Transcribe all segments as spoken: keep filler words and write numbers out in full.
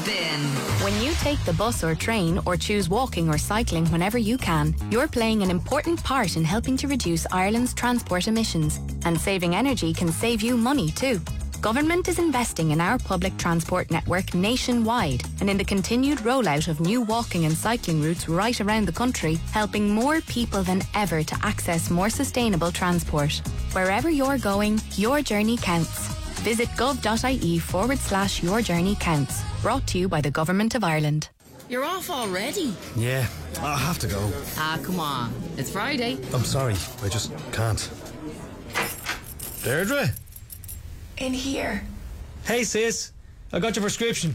Spin. When you take the bus or train or choose walking or cycling whenever you can, you're playing an important part in helping to reduce Ireland's transport emissions. And saving energy can save you money too. Government is investing in our public transport network nationwide and in the continued rollout of new walking and cycling routes right around the country, helping more people than ever to access more sustainable transport. Wherever you're going, your journey counts. Visit gov.ie forward slash your journey counts. Brought to you by the Government of Ireland. You're off already? Yeah, I have to go. Ah, come on. It's Friday. I'm sorry, I just can't. Deirdre? In here. Hey sis, I got your prescription.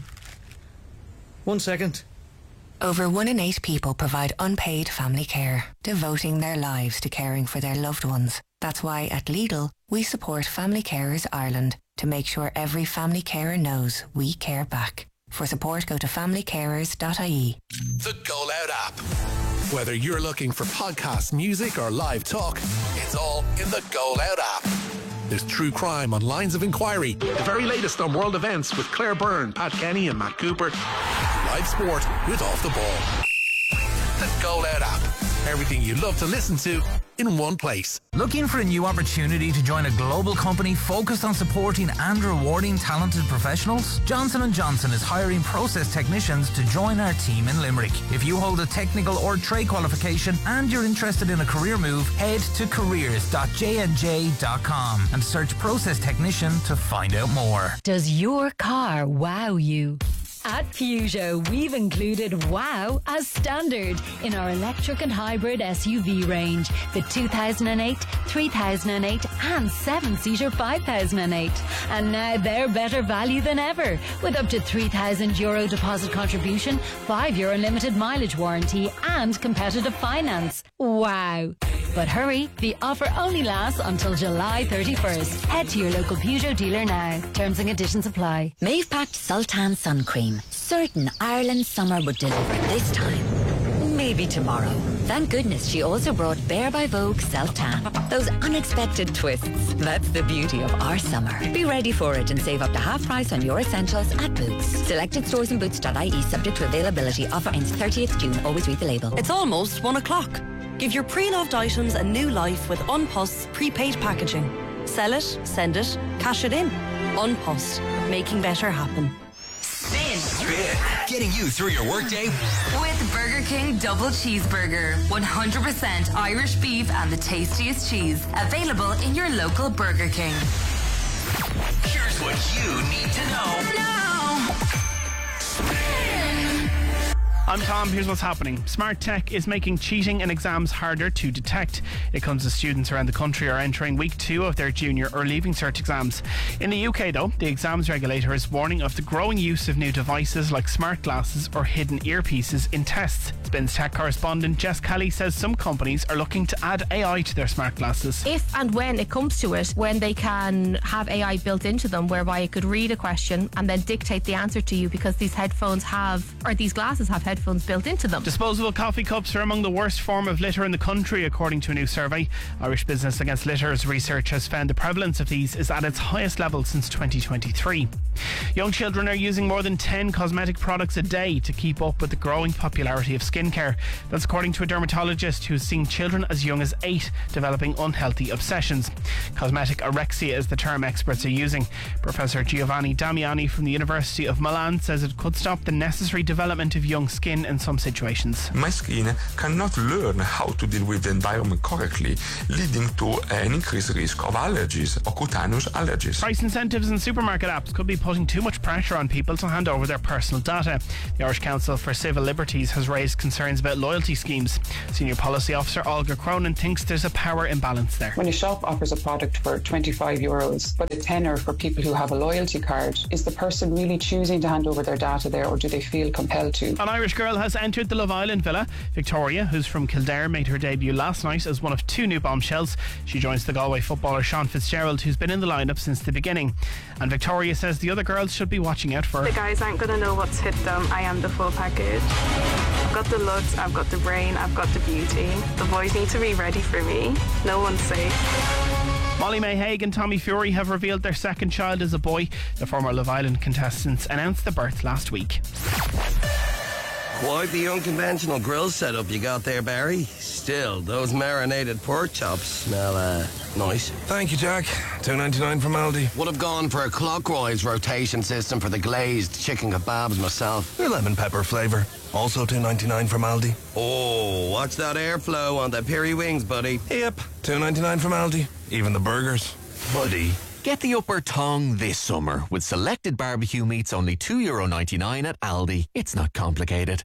One second. Over one in eight people provide unpaid family care, devoting their lives to caring for their loved ones. That's why at Lidl, we support Family Carers Ireland to make sure every family carer knows we care back. For support, go to family carers dot I E. The Go Loud app. Whether you're looking for podcasts, music or live talk, it's all in the Go Loud app. There's true crime on Lines of Inquiry, the very latest on world events with Claire Byrne, Pat Kenny and Matt Cooper, live sport with Off the Ball. The Go Loud app. Everything you love to listen to in one place. Looking for a new opportunity to join a global company focused on supporting and rewarding talented professionals? Johnson and Johnson is hiring process technicians to join our team in Limerick. If you hold a technical or trade qualification and you're interested in a career move, head to careers dot j n j dot com and search process technician to find out more. Does your car wow you? At Peugeot, we've included WOW as standard in our electric and hybrid S U V range. The two thousand eight, three thousand eight and seven-seater five thousand eight. And now they're better value than ever with up to three thousand euro deposit contribution, five year unlimited mileage warranty and competitive finance. Wow. But hurry, the offer only lasts until July thirty-first. Head to your local Peugeot dealer now. Terms and conditions apply. Maeve packed Sultan Sun Cream. Certain Ireland's summer would deliver this time. Maybe tomorrow. Thank goodness she also brought Bare by Vogue Self-Tan. Those unexpected twists. That's the beauty of our summer. Be ready for it and save up to half price on your essentials at Boots. Selected stores and boots dot I E subject to availability. Offer ends thirtieth of June. Always read the label. It's almost one o'clock. Give your pre-loved items a new life with Unpost prepaid packaging. Sell it, send it, cash it in. Unpost. Making better happen. Spin. Spin. Getting you through your workday With Burger King Double Cheeseburger. one hundred percent Irish beef and the tastiest cheese. Available in your local Burger King. Here's what you need to know. Now. Spin. I'm Tom, here's what's happening. Smart Tech is making cheating in exams harder to detect. It comes as students around the country are entering week two of their junior or leaving cert exams. In the U K though, the exams regulator is warning of the growing use of new devices like smart glasses or hidden earpieces in tests. Spin's tech correspondent Jess Kelly says some companies are looking to add A I to their smart glasses. If and when it comes to it, when they can have A I built into them whereby it could read a question and then dictate the answer to you because these headphones have, or these glasses have headphones built into them. Disposable coffee cups are among the worst form of litter in the country, according to a new survey. Irish Business Against Litter's research has found the prevalence of these is at its highest level since twenty twenty-three. Young children are using more than ten cosmetic products a day to keep up with the growing popularity of skincare. That's according to a dermatologist who's seen children as young as eight developing unhealthy obsessions. Cosmetic anorexia is the term experts are using. Professor Giovanni Damiani from the University of Milan says it could stop the necessary development of young skin in some situations. My skin cannot learn how to deal with the environment correctly, leading to an increased risk of allergies or cutaneous allergies. Price incentives and supermarket apps could be putting too much pressure on people to hand over their personal data. The Irish Council for Civil Liberties has raised concerns about loyalty schemes. Senior Policy Officer Olga Cronin thinks there's a power imbalance there. When a shop offers a product for twenty-five euros, but a tenner for people who have a loyalty card, is the person really choosing to hand over their data there, or do they feel compelled to? An Irish girl has entered the Love Island villa. Victoria, who's from Kildare, made her debut last night as one of two new bombshells. She joins the Galway footballer Sean Fitzgerald, who's been in the lineup since the beginning. And Victoria says the other girls should be watching out for her. The guys aren't going to know what's hit them. I am the full package. I've got the looks, I've got the brain, I've got the beauty. The boys need to be ready for me. No one's safe. Molly May Hague and Tommy Fury have revealed their second child is a boy. The former Love Island contestants announced the birth last week. Quite the unconventional grill setup you got there, Barry. Still, those marinated pork chops smell, uh, nice. Thank you, Jack. two ninety-nine from Aldi. Would have gone for a clockwise rotation system for the glazed chicken kebabs myself. Your lemon pepper flavour. Also two ninety-nine from Aldi. Oh, watch that airflow on the piri wings, buddy. Yep, two ninety-nine from Aldi. Even the burgers. Buddy. Get the upper tongue this summer with selected barbecue meats only two euro ninety-nine at Aldi. It's not complicated.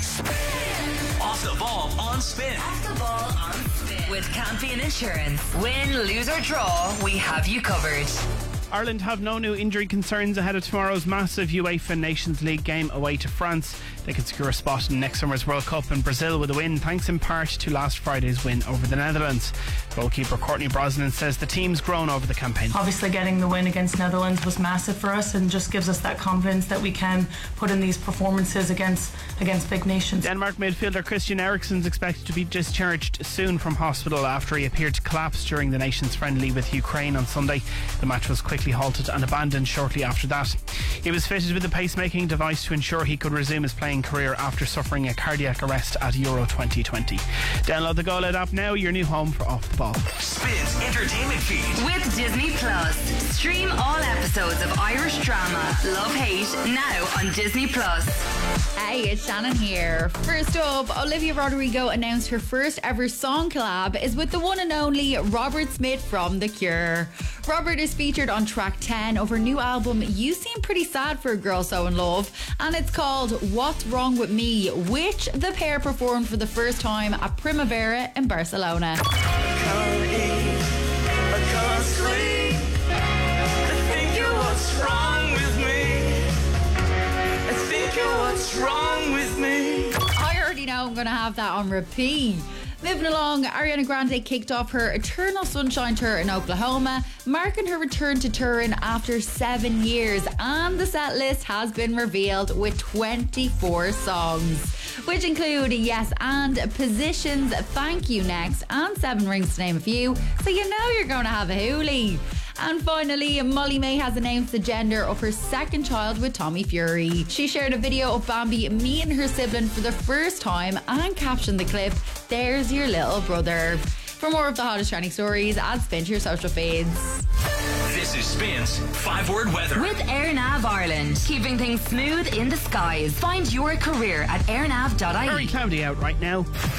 Off the ball on Spin. Off the ball on Spin. With Campion Insurance. Win, lose or draw, we have you covered. Ireland have no new injury concerns ahead of tomorrow's massive UEFA Nations League game away to France. They can secure a spot in next summer's World Cup in Brazil with a win, thanks in part to last Friday's win over the Netherlands. Goalkeeper Courtney Brosnan says the team's grown over the campaign. Obviously getting the win against Netherlands was massive for us and just gives us that confidence that we can put in these performances against against big nations. Denmark midfielder Christian Eriksen is expected to be discharged soon from hospital after he appeared to collapse during the nation's friendly with Ukraine on Sunday. The match was quickly halted and abandoned shortly after that. He was fitted with a pacemaking device to ensure he could resume his playing career after suffering a cardiac arrest at Euro twenty twenty. Download the Go Loud app now, your new home for Off the Ball. Spins Entertainment Feed. With Disney Plus. Stream all episodes of Irish drama Love Hate now on Disney Plus. Hey, it's Shannon here. First up, Olivia Rodrigo announced her first ever song collab is with the one and only Robert Smith from The Cure. Robert is featured on track ten of her new album You Seem Pretty Sad for a Girl So In Love, and it's called What's Wrong With Me, which the pair performed for the first time at Primavera in Barcelona. I can't eat, I can't sleep, I think you're what's wrong with me, I think you're what's wrong with me. I already know I'm going to have that on repeat. Moving along, Ariana Grande kicked off her Eternal Sunshine tour in Oklahoma, marking her return to touring after seven years, and the set list has been revealed with twenty-four songs, which include Yes and, Positions, Thank You Next, and Seven Rings to name a few, so you know you're going to have a hoolie. And finally, Molly May has announced the gender of her second child with Tommy Fury. She shared a video of Bambi meeting her sibling for the first time and captioned the clip, "There's your little brother." For more of the hottest trending stories, add Spin to your social feeds. This is Spin's five-word weather. With AirNav Ireland, keeping things smooth in the skies. Find your career at airnav dot I E. Very cloudy out right now.